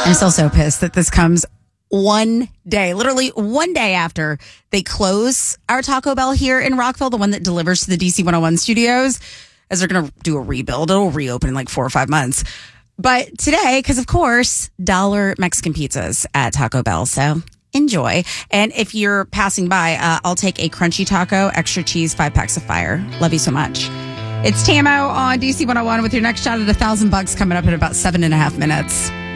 I'm still so pissed that this comes literally one day after they close our Taco Bell here in Rockville, the one that delivers to the DC 101 studios, as they're going to do a rebuild. It'll reopen in like 4 or 5 months. But today, because of course, dollar Mexican pizzas at Taco Bell. So enjoy. And if you're passing by, I'll take a crunchy taco, extra cheese, 5 packs of fire. Love you so much. It's Tamo on DC 101 with your next shot at $1,000 coming up in about 7.5 minutes.